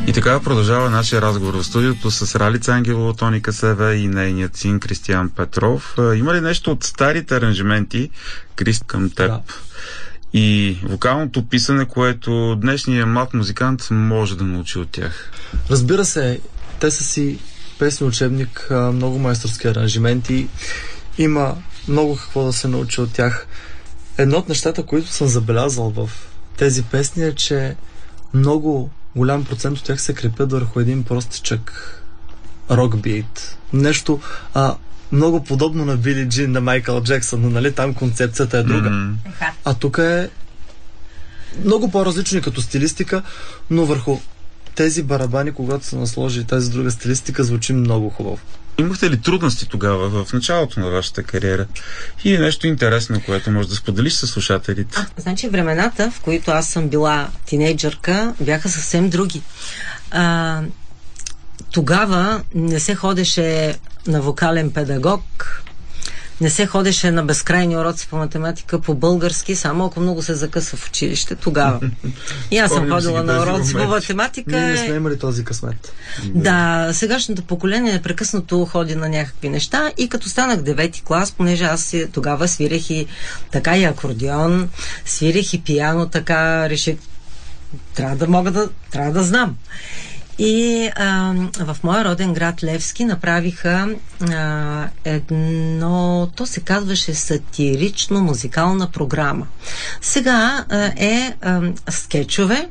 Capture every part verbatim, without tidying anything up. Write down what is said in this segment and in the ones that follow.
И така продължава нашия разговор в студиото с Ралица Ангелова, Тоника Севе и нейният син Кристиян Петров. Има ли нещо от старите аранжименти, Крист, към теб? Да. И вокалното писане, което днешният млад музикант може да научи от тях? Разбира се, те са си песни учебник, много майсторски аранжименти. Има много какво да се научи от тях. Едно от нещата, които съм забелязал в тези песни е, че много голям процент от тях се крепят върху един простичък рок-бит. Нещо а, много подобно на Били Джин, на Майкъл Джексън, но нали там концепцията е друга. Mm-hmm. А тук е много по-различно като стилистика, но върху тези барабани, когато се насложи тази друга стилистика, звучи много хубаво. Имахте ли трудности тогава, в началото на вашата кариера? И нещо интересно, което може да споделиш със слушателите? А, значи времената, в които аз съм била тинейджърка, бяха съвсем други. А, тогава не се ходеше на вокален педагог, не се ходеше на безкрайни уроци по математика, по български, само ако много се закъса в училище тогава. И аз съм ходила на уроци по математика. Ние не сме имали този късмет. Да, сегашното поколение непрекъснато ходи на някакви неща и като станах девети клас, понеже аз тогава свирех и така и акордеон, свирех и пиано, така реших, трябва да мога да, трябва да знам. И а, в моя роден град Левски направиха а, едно, то се казваше сатирично музикална програма. Сега а, е а, скетчове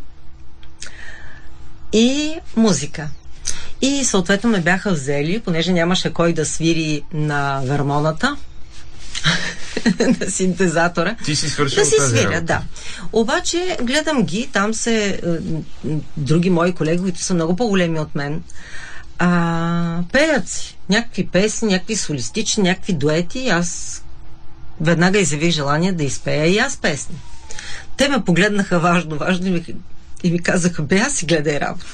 и музика. И съответно ме бяха взели, понеже нямаше кой да свири на вермоната, на синтезатора. Ти си свършил да си тази свиря, работа. да. Обаче гледам ги, там се е, други мои колеги, които са много по-големи от мен, а, пеят си някакви песни, някакви солистични, някакви дуети и аз веднага изявих желание да изпея и аз песни. Те ме погледнаха важно, важно и ми, и ми казаха, бе, аз си гледай работа.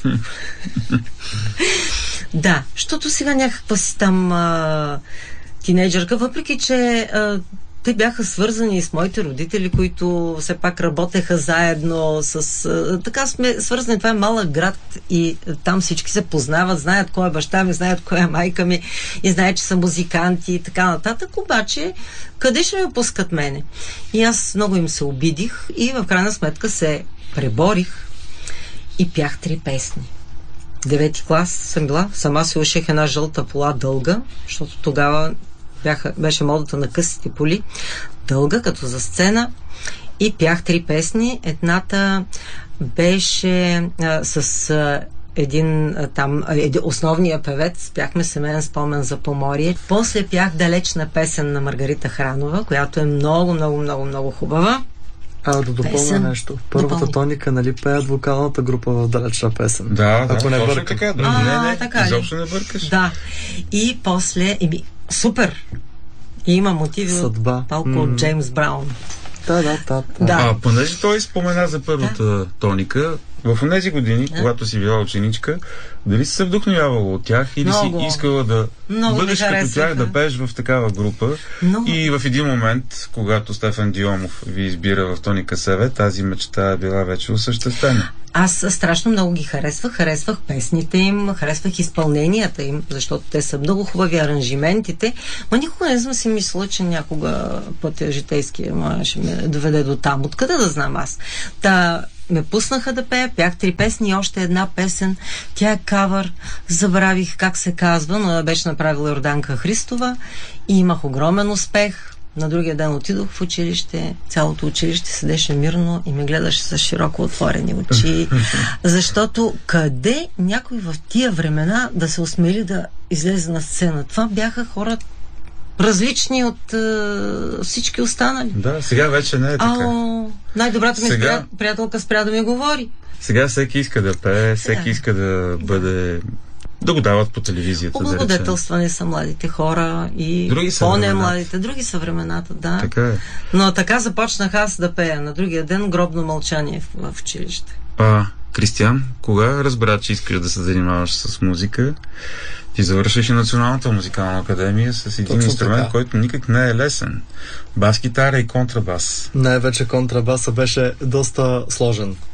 Да, защото сега някаква си там а, тинейджърка, въпреки че а, те бяха свързани с моите родители, които все пак работеха заедно с... А, така сме свързани. Това е малък град и там всички се познават, знаят кой е баща ми, знаят кой е майка ми и знаят, че са музиканти и така нататък. Обаче, къде ще ме пускат мене? И аз много им се обидих и в крайна сметка се преборих и пях три песни. Девети клас съм била, сама си ушех една жълта пола дълга, защото тогава бяха, беше модата на късите поли, дълга, като за сцена, и пях три песни. Едната беше а, с а, един а, там, един, основния певец, пяхме Семейен спомен за Поморие. После пях далечна песен на Маргарита Хранова, която е много, много, много, много хубава. А, да допълня песен. Нещо. Първата Допълни. Тоника, нали, пеят вокалната група в далечна песен. Да, ако да, не бърка. Така, да. А, не, не, така изобщо не бъркаш. Да. И после, и, супер! И има мотиви Съдба. от палко mm. от Джеймс Браун. Да, да, да. да. А, понеже той спомена за първата да. Тоника, в тези години, да. Когато си била ученичка, дали си се вдъхновявала от тях или много. Си искала да много бъдеш като тях, да пееш в такава група? Много. И в един момент, когато Стефан Диомов ви избира в Тоника Севе, тази мечта е била вече осъществена. Аз страшно много ги харесвах. Харесвах песните им, харесвах изпълненията им, защото те са много хубави, аранжиментите. Ма никога не съм си мисля, че някога пътя житейския ще ме доведе до там. Откъде да знам аз? Та ме пуснаха да пея, пях три песни и още една песен. Тя е кавър, забравих как се казва, но беше направила Йорданка Христова и имах огромен успех. На другия ден отидох в училище, цялото училище седеше мирно и ме гледаше с широко отворени очи, защото къде някой в тия времена да се осмели да излезе на сцена? Това бяха хора различни от е, всички останали. Да, сега вече не е така. Ао, най-добрата ми сега... приятелка спря да ми говори. Сега всеки иска да пее, всеки да. Иска да бъде... да го дават по телевизията. Облагодетелствани са младите хора и по-не младите. Други са времената, да. Така е. Но така започнах аз да пея. На другия ден гробно мълчание в, в училище. А, Кристиян, кога разбра, че искаш да се занимаваш с музика? Ти завършиш и Националната музикална академия с един Точно инструмент, така. Който никак не е лесен. Бас-гитара и контрабас. Най-вече контрабаса беше доста сложен.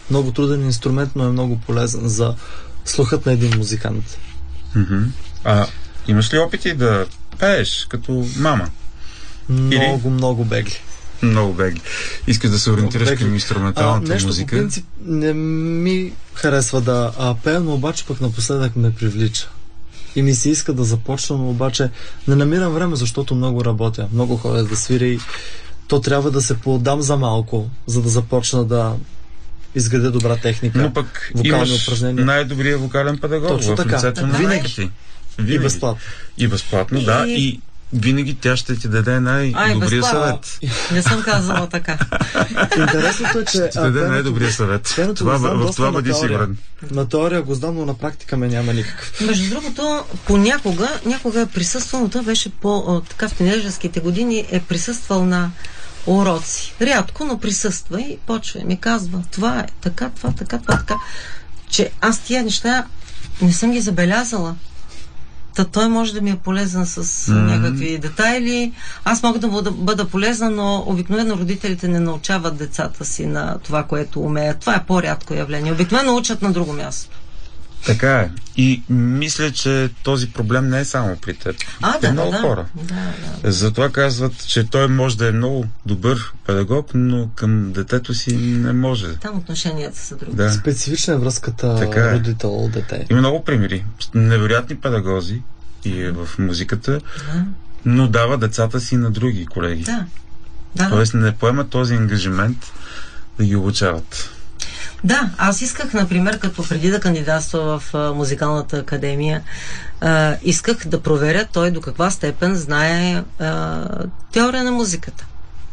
много труден инструмент, но е много полезен за слухът на един музикант. Mm-hmm. А имаш ли опити да пееш като мама? Много, Или? много бегли. Много бегли. Искаш да се ориентираш към инструменталната а, нещо, музика? По принцип не ми харесва да а, пея, но обаче пък напоследък ме привлича. И ми се иска да започна, но обаче не намирам време, защото много работя. Много ходя да свиря и то трябва да се поотдам за малко, за да започна да изградя добра техника. Но пък имаш упражнения. Най-добрия вокален педагог. Точно в така. Лицето на винаги. Винаги. И безплатно. И безплатно, и... да. И винаги тя ще ти даде най-добрия съвет. Не съм казала така. Интересното е, че... Ще ти даде най-добрия съвет. Това, в това бъди сигурен. На теория го знам, но на практика ме няма никакъв. Между другото, понякога, някога е присъствал, но това беше по, така в тинейджърските години, е присъствал на уроци. Рядко, но присъства и почва и ми казва, това е така, това, така, това, така. Че аз тия неща не съм ги забелязала. Та той може да ми е полезен с mm-hmm. някакви детайли. Аз мога да бъда, бъда полезна, но обикновено родителите не научават децата си на това, което умеят. Това е по-рядко явление. Обикновено учат на друго място. Така е. И мисля, че този проблем не е само при теб. А, да, е много да, хора. Да, да. Затова казват, че той може да е много добър педагог, но към детето си не може. Там отношенията са други. Да. Специфична е връзката е. родител-дете. Има много примери. Невероятни педагози и е в музиката, да. но дава децата си на други колеги. Да. Да. Тоест не поемат този ангажимент да ги обучават. Да, аз исках, например, като преди да кандидатства в а, музикалната академия, а, исках да проверя той до каква степен знае а, теория на музиката.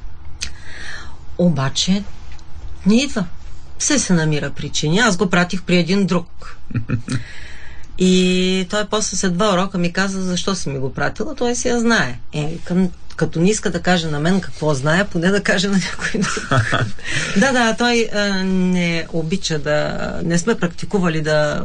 Обаче не идва. Все се намира причини. Аз го пратих при един друг. И той после след два урока ми каза, защо си ми го пратила. Той си я знае. Е, към като не иска да каже на мен какво знае, поне да каже на някой друг. да, да, той а, не обича да... Не сме практикували да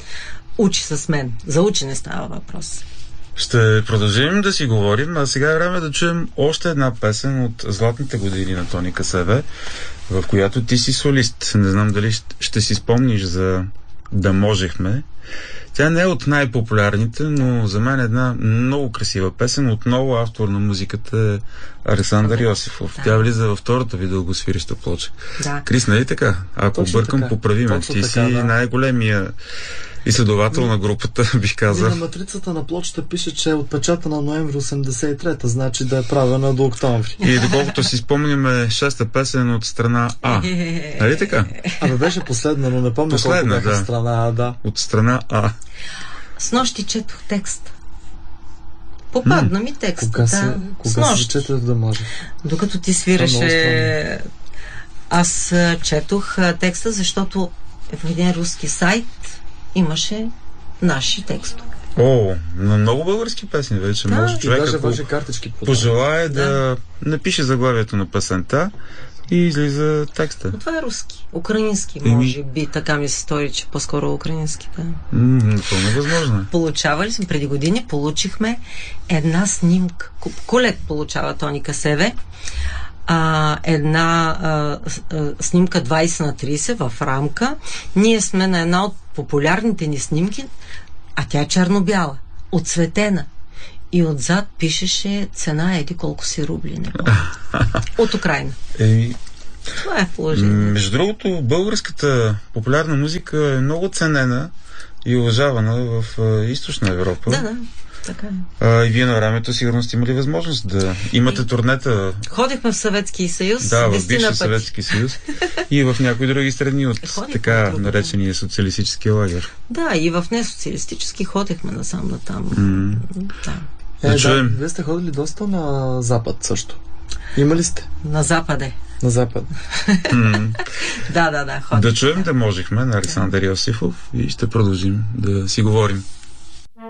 учи с мен. За учене става въпрос. Ще продължим да си говорим, а сега е време да чуем още една песен от златните години на Тоника Севе, в която ти си солист. Не знам дали ще си спомниш за Да можехме. Тя не е от най-популярните, но за мен е една много красива песен. Отново автор на музиката е Александър Йосифов. Да. Тя влиза във втората ви дългосвирища плоча. Да. Крис, нали така? Ако Точно бъркам, така. поправи ме. Ти така, си да. най-големия изследовател на групата, бих казал. На матрицата на плочата пише, че е отпечатана ноември осемдесет и трета, значи да е правена до октомври. И доколкото си спомняме, шеста песен от страна А. Нали така? Абе беше последна, но не помня последна, колко бяха да. страна А, да. От страна А. С нощи четох текста. Попадна ми текста. Кога се, да. кога се четох Да може? Докато ти свиреше, аз четох текста, защото в един руски сайт имаше наши текстове. О, на много български песни вече да. може човек, даже ако ваши картички пожелае да. да напише заглавието на песента и излиза текста. Но това е руски. Украински, може Еми... би. Така ми се стори, че по-скоро украински. Да. Напълно възможно. Получавали сме преди години, получихме една снимка. Колет получава Тоника Севе. А, една а, а, снимка двайсет на трийсет в рамка. Ние сме на една от популярните ни снимки, а тя е черно-бяла, отцветена. И отзад пишеше цена еди колко си рубли. Не от Украина. Еми, това е положение. Между другото, българската популярна музика е много ценена и уважавана в а, Източна Европа. Да, да. Така е. А, и вие на времето сигурно сте имали възможност да имате и... турнета. Ходихме в Съветския съюз. Да, в бившия Съветски съюз и в някои други страни от ходихме така друго, наречения социалистически лагер. Да, и в несоциалистически ходихме насам натам. Mm. Да. Е, да, вие сте ходили доста на Запад също. Има ли сте? На Западе. На Запад. Mm. да, да, да. Ходих, да чуем да можехме на Александър Йосифов и ще продължим да си говорим.